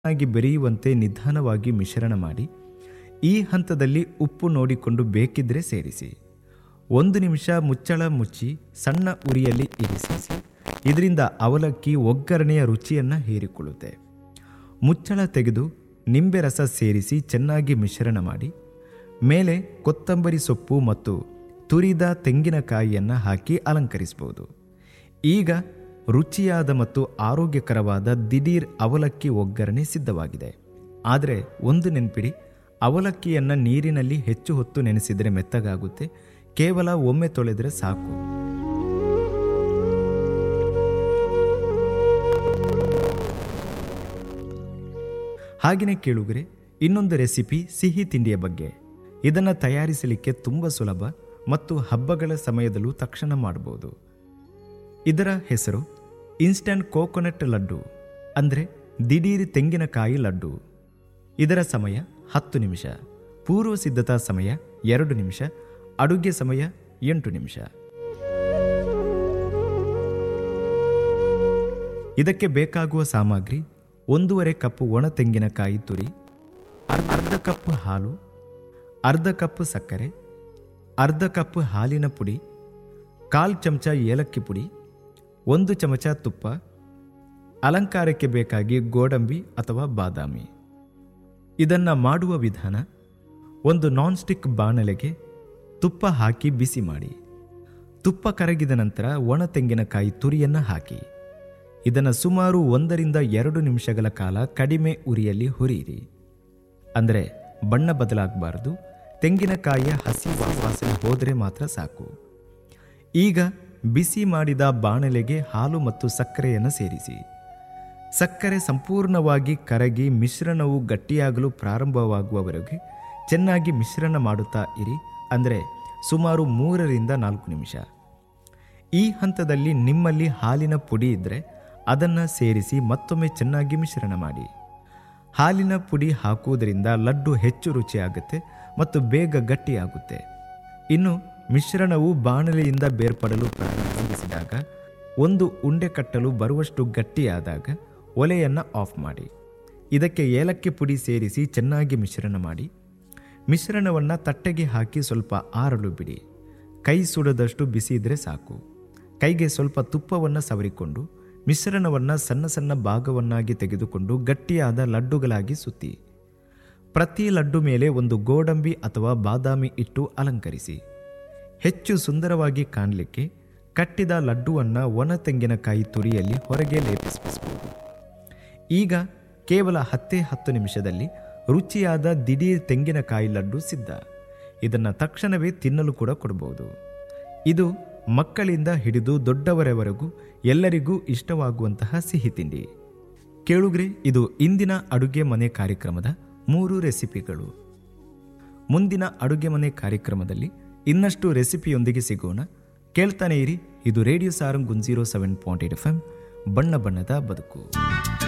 ಆಗಿ ಬೆರೆಯುವಂತೆ ನಿಧಾನವಾಗಿ ಮಿಶ್ರಣ ಮಾಡಿ ಈ ಹಂತದಲ್ಲಿ ಉಪ್ಪು ನೋಡಿಕೊಂಡು ಬೇಕಿದ್ರೆ ಸೇರಿಸಿ. 1 ನಿಮಿಷ ಮುಚ್ಚಳ ಮುಚ್ಚಿ ಸಣ್ಣ ಉರಿಯಲ್ಲಿ ಇರಿಸಿ. ಇದರಿಂದ ಅವಲಕ್ಕಿ ಒಗ್ಗರಣೆಯ ರುಚಿಯನ್ನು ಹೀರಿಕೊಳ್ಳುತ್ತೆ. ಮುಚ್ಚಳ ತೆಗೆದು ನಿಂಬೆ ರಸ ಸೇರಿಸಿ ಚೆನ್ನಾಗಿ ಮಿಶ್ರಣ ಮಾಡಿ ಮೇಲೆ ಕೊತ್ತಂಬರಿ ಸೊಪ್ಪು ಮತ್ತು ತುರಿದ ತೆಂಗಿನಕಾಯಿಯನ್ನು ಹಾಕಿ ಅಲಂಕರಿಸಬಹುದು. ಈಗ ರುಚಿಯಾದ ಮತ್ತು ಆರೋಗ್ಯಕರವಾದ ದಿಢೀರ್ ಅವಲಕ್ಕಿ ಒಗ್ಗರಣೆ ಸಿದ್ಧವಾಗಿದೆ. ಆದರೆ ಒಂದು ನೆನಪಿಡಿ, ಅವಲಕ್ಕಿಯನ್ನು ನೀರಿನಲ್ಲಿ ಹೆಚ್ಚು ಹೊತ್ತು ನೆನೆಸಿದರೆ ಮೆತ್ತಗಾಗುತ್ತೆ. ಕೇವಲ ಒಮ್ಮೆ ತೊಳೆದರೆ ಸಾಕು. ಹಾಗೆಯೇ ಕೇಳುಗರೆ, ಇನ್ನೊಂದು ರೆಸಿಪಿ ಸಿಹಿ ತಿಂಡಿಯ ಬಗ್ಗೆ. ಇದನ್ನು ತಯಾರಿಸಲಿಕ್ಕೆ ತುಂಬ ಸುಲಭ ಮತ್ತು ಹಬ್ಬಗಳ ಸಮಯದಲ್ಲೂ ತಕ್ಷಣ ಮಾಡಬಹುದು. ಇದರ ಹೆಸರು ಇನ್ಸ್ಟಂಟ್ ಕೋಕೋನಟ್ ಲಡ್ಡು, ಅಂದರೆ ದಿಢೀರ್ ತೆಂಗಿನಕಾಯಿ ಲಡ್ಡು. ಇದರ ಸಮಯ 10 ನಿಮಿಷ, ಪೂರ್ವ ಸಿದ್ಧತಾ ಸಮಯ 2 ನಿಮಿಷ, ಅಡುಗೆ ಸಮಯ 8 ನಿಮಿಷ. ಇದಕ್ಕೆ ಬೇಕಾಗುವ ಸಾಮಗ್ರಿ: 1.5 ಕಪ್ ಒಣ ತೆಂಗಿನಕಾಯಿ ತುರಿ, ಅರ್ಧ ಕಪ್ ಹಾಲು, ಅರ್ಧ ಕಪ್ ಸಕ್ಕರೆ, ಅರ್ಧ ಕಪ್ ಹಾಲಿನ ಪುಡಿ, 1/4 ಚಮಚ ಏಲಕ್ಕಿ ಪುಡಿ, 1 ಚಮಚ ತುಪ್ಪ, ಅಲಂಕಾರಕ್ಕೆ ಬೇಕಾಗಿ ಗೋಡಂಬಿ ಅಥವಾ ಬಾದಾಮಿ. ಇದನ್ನು ಮಾಡುವ ವಿಧಾನ: ಒಂದು ನಾನ್ ಸ್ಟಿಕ್ ಬಾಣಲೆಗೆ ತುಪ್ಪ ಹಾಕಿ ಬಿಸಿ ಮಾಡಿ. ತುಪ್ಪ ಕರಗಿದ ನಂತರ ಒಣ ತೆಂಗಿನಕಾಯಿ ತುರಿಯನ್ನು ಹಾಕಿ ಇದನ್ನು ಸುಮಾರು 1 ರಿಂದ 2 ನಿಮಿಷಗಳ ಕಾಲ ಕಡಿಮೆ ಉರಿಯಲ್ಲಿ ಹುರಿಯಿರಿ. ಅಂದರೆ ಬಣ್ಣ ಬದಲಾಗಬಾರದು, ತೆಂಗಿನಕಾಯಿಯ ಹಸಿ ವಾಸನೆ ಹೋದರೆ ಮಾತ್ರ ಸಾಕು. ಈಗ ಬಿಸಿ ಮಾಡಿದ ಬಾಣಲೆಗೆ ಹಾಲು ಮತ್ತು ಸಕ್ಕರೆಯನ್ನು ಸೇರಿಸಿ. ಸಕ್ಕರೆ ಸಂಪೂರ್ಣವಾಗಿ ಕರಗಿ ಮಿಶ್ರಣವು ಗಟ್ಟಿಯಾಗಲು ಪ್ರಾರಂಭವಾಗುವವರೆಗೆ ಚೆನ್ನಾಗಿ ಮಿಶ್ರಣ ಮಾಡುತ್ತಾ ಇರಿ, ಅಂದರೆ ಸುಮಾರು 3 ರಿಂದ 4 ನಿಮಿಷ. ಈ ಹಂತದಲ್ಲಿ ನಿಮ್ಮಲ್ಲಿ ಹಾಲಿನ ಪುಡಿ ಇದ್ದರೆ ಅದನ್ನು ಸೇರಿಸಿ ಮತ್ತೊಮ್ಮೆ ಚೆನ್ನಾಗಿ ಮಿಶ್ರಣ ಮಾಡಿ. ಹಾಲಿನ ಪುಡಿ ಹಾಕುವುದರಿಂದ ಲಡ್ಡು ಹೆಚ್ಚು ರುಚಿಯಾಗುತ್ತೆ ಮತ್ತು ಬೇಗ ಗಟ್ಟಿಯಾಗುತ್ತೆ. ಇನ್ನು ಮಿಶ್ರಣವು ಬಾಣಲೆಯಿಂದ ಬೇರ್ಪಡಲು ಪ್ರಾರಂಭಿಸಿದಾಗ, ಒಂದು ಉಂಡೆ ಕಟ್ಟಲು ಬರುವಷ್ಟು ಗಟ್ಟಿಯಾದಾಗ ಒಲೆಯನ್ನು ಆಫ್ ಮಾಡಿ. ಇದಕ್ಕೆ ಏಲಕ್ಕಿ ಪುಡಿ ಸೇರಿಸಿ ಚೆನ್ನಾಗಿ ಮಿಶ್ರಣ ಮಾಡಿ. ಮಿಶ್ರಣವನ್ನು ತಟ್ಟೆಗೆ ಹಾಕಿ ಸ್ವಲ್ಪ ಆರಲು ಬಿಡಿ. ಕೈ ಸುಡದಷ್ಟು ಬಿಸಿ ಇದ್ದರೆ ಸಾಕು. ಕೈಗೆ ಸ್ವಲ್ಪ ತುಪ್ಪವನ್ನು ಸವರಿಕೊಂಡು ಮಿಶ್ರಣವನ್ನು ಸಣ್ಣ ಸಣ್ಣ ಭಾಗವನ್ನಾಗಿ ತೆಗೆದುಕೊಂಡು ಗಟ್ಟಿಯಾದ ಲಡ್ಡುಗಳಾಗಿ ಸುತ್ತಿ. ಪ್ರತಿ ಲಡ್ಡು ಮೇಲೆ ಒಂದು ಗೋಡಂಬಿ ಅಥವಾ ಬಾದಾಮಿ ಇಟ್ಟು ಅಲಂಕರಿಸಿ. ಹೆಚ್ಚು ಸುಂದರವಾಗಿ ಕಾಣಲಿಕ್ಕೆ ಕಟ್ಟಿದ ಲಡ್ಡುವನ್ನು ಒಣ ತೆಂಗಿನಕಾಯಿ ತುರಿಯಲ್ಲಿ ಹೊರಗೆ ಲೇಪಿಸಬಹುದು. ಈಗ ಕೇವಲ 10 ನಿಮಿಷದಲ್ಲಿ ರುಚಿಯಾದ ದಿಢೀರ್ ತೆಂಗಿನಕಾಯಿ ಲಡ್ಡು ಸಿದ್ಧ. ಇದನ್ನು ತಕ್ಷಣವೇ ತಿನ್ನಲು ಕೂಡ ಕೊಡಬಹುದು. ಇದು ಮಕ್ಕಳಿಂದ ಹಿಡಿದು ದೊಡ್ಡವರವರೆಗೂ ಎಲ್ಲರಿಗೂ ಇಷ್ಟವಾಗುವಂತಹ ಸಿಹಿ ತಿಂಡಿ. ಕೇಳುಗ್ರೆ, ಇದು ಇಂದಿನ ಅಡುಗೆ ಮನೆ ಕಾರ್ಯಕ್ರಮದ 3 ರೆಸಿಪಿಗಳು. ಮುಂದಿನ ಅಡುಗೆ ಮನೆ ಕಾರ್ಯಕ್ರಮದಲ್ಲಿ ಇನ್ನಷ್ಟು ರೆಸಿಪಿಯೊಂದಿಗೆ ಸಿಗೋಣ. ಕೇಳ್ತಾನೆ ಇರಿ. ಇದು ರೇಡಿಯೋ ಸಾರಂಗ್ 107.8 FM, ಬಣ್ಣ ಬಣ್ಣದ ಬದುಕು.